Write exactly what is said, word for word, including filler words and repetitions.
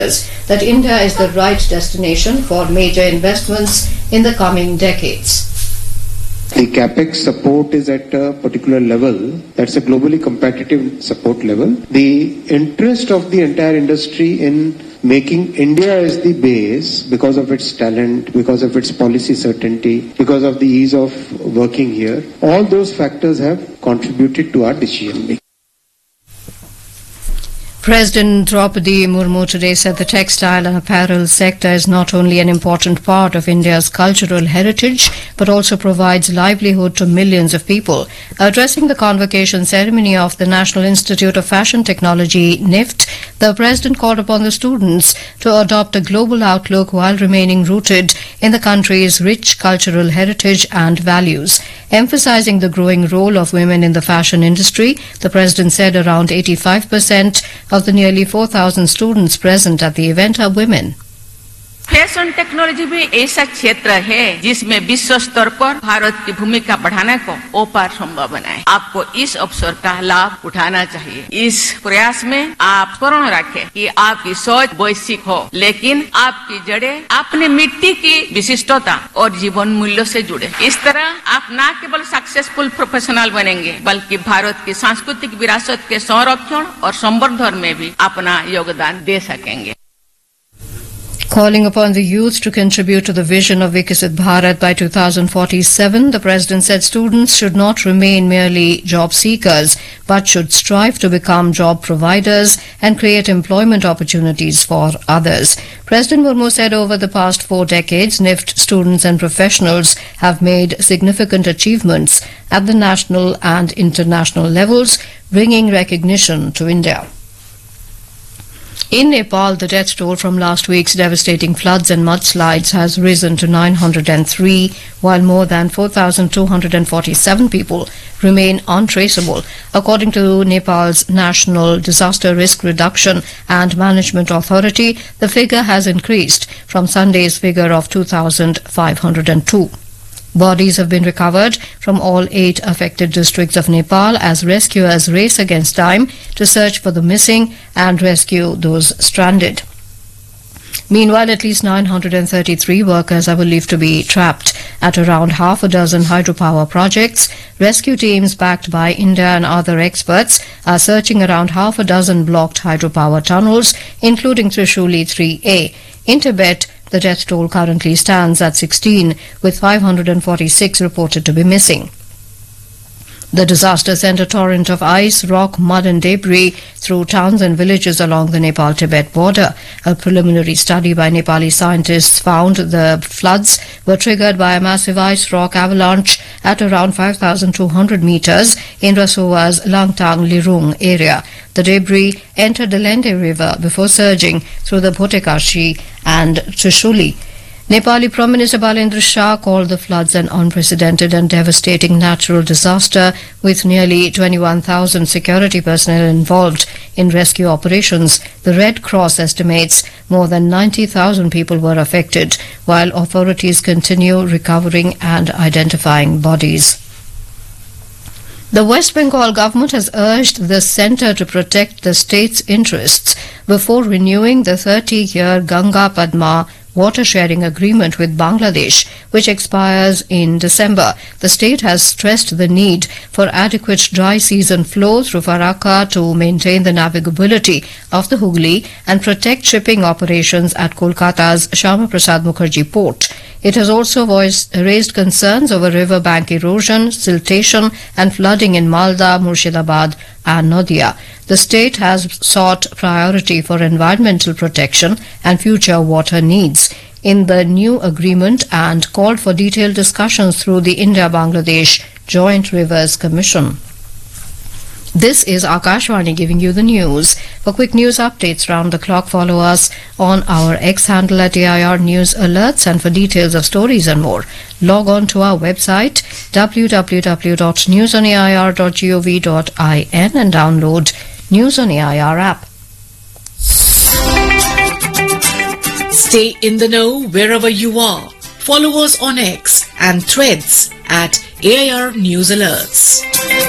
that India is the right destination for major investments in the coming decades. The capex support is at a particular level. That's a globally competitive support level. The interest of the entire industry in making India as the base because of its talent, because of its policy certainty, because of the ease of working here, all those factors have contributed to our decision making. President Draupadi Murmu today said the textile and apparel sector is not only an important part of India's cultural heritage, but also provides livelihood to millions of people. Addressing the convocation ceremony of the National Institute of Fashion Technology, N I F T, the President called upon the students to adopt a global outlook while remaining rooted in the country's rich cultural heritage and values. Emphasizing the growing role of women in the fashion industry, the President said around eighty-five percent of the nearly four thousand students present at the event are women. Fashion technology भी ऐसा क्षेत्र है जिसमें विश्व स्तर पर भारत की भूमिका बढ़ाने को ओपार संभव बनाए। आपको इस अवसर का लाभ उठाना चाहिए। इस प्रयास में आप पूर्ण रखें कि आपकी सोच वैश्विक हो, लेकिन आपकी जड़ें अपनी मिट्टी की विशिष्टता और जीवन मूल्यों से जुड़े। इस तरह आप न केवल सक्सेसफुल प्रोफेशनल बनेंगे, बल्कि भारत की सांस्कृतिक विरासत के संरक्षण और संवर्धन में भी अपना योगदान दे सकेंगे। Calling upon the youth to contribute to the vision of Viksit Bharat by two thousand forty-seven, the President said students should not remain merely job seekers, but should strive to become job providers and create employment opportunities for others. President Murmu said over the past four decades, N I F T students and professionals have made significant achievements at the national and international levels, bringing recognition to India. In Nepal, the death toll from last week's devastating floods and mudslides has risen to nine hundred three, while more than four thousand two hundred forty-seven people remain untraceable. According to Nepal's National Disaster Risk Reduction and Management Authority, the figure has increased from Sunday's figure of two thousand five hundred two. Bodies have been recovered from all eight affected districts of Nepal as rescuers race against time to search for the missing and rescue those stranded. Meanwhile, at least nine hundred thirty-three workers are believed to be trapped at around half a dozen hydropower projects. Rescue teams backed by India and other experts are searching around half a dozen blocked hydropower tunnels, including Trishuli three A. In Tibet, the death toll currently stands at sixteen, with five hundred forty-six reported to be missing. The disaster sent a torrent of ice, rock, mud and debris through towns and villages along the Nepal-Tibet border. A preliminary study by Nepali scientists found the floods were triggered by a massive ice rock avalanche at around five thousand two hundred meters in Rasoa's Langtang Lirung area. The debris entered the Lende River before surging through the Bhotekashi and Trishuli. Nepali Prime Minister Balendra Shah called the floods an unprecedented and devastating natural disaster, with nearly twenty-one thousand security personnel involved in rescue operations. The Red Cross estimates more than ninety thousand people were affected, while authorities continue recovering and identifying bodies. The West Bengal government has urged the centre to protect the state's interests before renewing the thirty-year Ganga Padma water-sharing agreement with Bangladesh, which expires in December. The state has stressed the need for adequate dry season flow through Farakka to maintain the navigability of the Hooghly and protect shipping operations at Kolkata's Shyama Prasad Mukherjee port. It has also voiced, raised concerns over riverbank erosion, siltation and flooding in Malda, Murshidabad and Nadia. The state has sought priority for environmental protection and future water needs in the new agreement and called for detailed discussions through the India-Bangladesh Joint Rivers Commission. This is Akashvani giving you the news. For quick news updates round the clock, follow us on our X handle at A I R News Alerts, and for details of stories and more, log on to our website w w w dot news on a i r dot gov dot in and download News on A I R app. Stay in the know wherever you are. Follow us on X and Threads at A I R News Alerts.